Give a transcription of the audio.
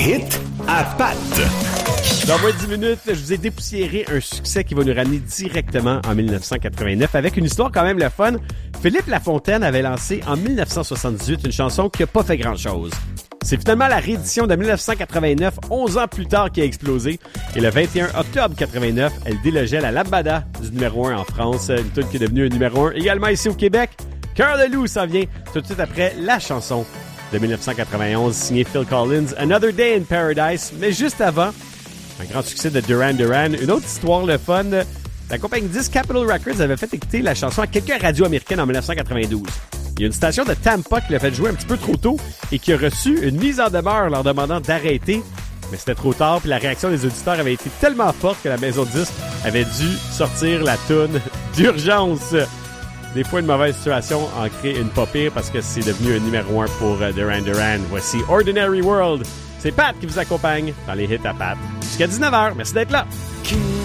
hits à Pat. Dans moins de 10 minutes, je vous ai dépoussiéré un succès qui va nous ramener directement en 1989 avec une histoire quand même le fun. Philippe Lafontaine avait lancé en 1978 une chanson qui n'a pas fait grand-chose. C'est finalement la réédition de 1989, 11 ans plus tard, qui a explosé. Et le 21 octobre 89, elle délogeait la lambada du numéro 1 en France. Une tune qui est devenue un numéro 1 également ici au Québec. Cœur de loup s'en vient tout de suite après la chanson de 1991 signée Phil Collins, Another Day in Paradise. Mais juste avant, un grand succès de Duran Duran. Une autre histoire, le fun. La compagnie disque Capitol Records avait fait écouter la chanson à quelques radios américaines en 1992. Il y a une station de Tampa qui l'a fait jouer un petit peu trop tôt et qui a reçu une mise en demeure leur demandant d'arrêter. Mais c'était trop tard, puis la réaction des auditeurs avait été tellement forte que la maison de disques avait dû sortir la toune d'urgence. Des fois, une mauvaise situation en crée une pas pire parce que c'est devenu un numéro 1 pour Duran Duran. Voici Ordinary World. C'est Pat qui vous accompagne dans les hits à Pat. Jusqu'à 19h. Merci d'être là.